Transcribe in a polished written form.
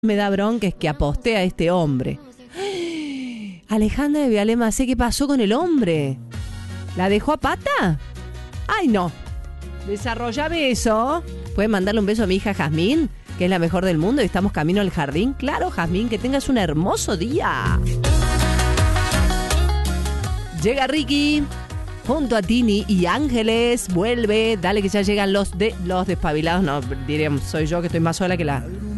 me da bronca es que aposté a este hombre. Alejandra de Vialema, sé qué pasó con el hombre. ¿La dejó a pata? ¡Ay, no! Desarrollame eso. ¿Puedes mandarle un beso a mi hija Jazmín, que es la mejor del mundo y estamos camino al jardín? Claro, Jazmín, que tengas un hermoso día. Llega Ricky junto a Tini y Ángeles. Vuelve, dale que ya llegan los despabilados. No, diríamos, soy yo que estoy más sola que la